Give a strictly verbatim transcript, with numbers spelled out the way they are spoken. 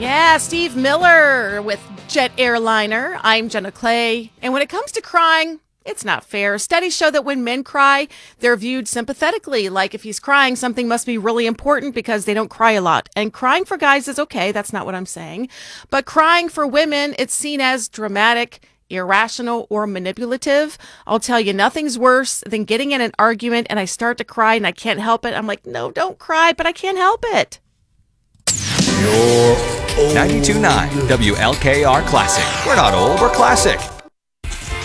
Yeah, Steve Miller with Jet Airliner. I'm Jenna Clay. And when it comes to crying, it's not fair. Studies show that when men cry, they're viewed sympathetically. Like if he's crying, something must be really important because they don't cry a lot. And crying for guys is okay. That's not what I'm saying. But crying for women, it's seen as dramatic, irrational, or manipulative. I'll tell you, nothing's worse than getting in an argument and I start to cry and I can't help it. I'm like, no, don't cry, but I can't help it. ninety-two point nine W L K R Classic. We're not old, we're classic.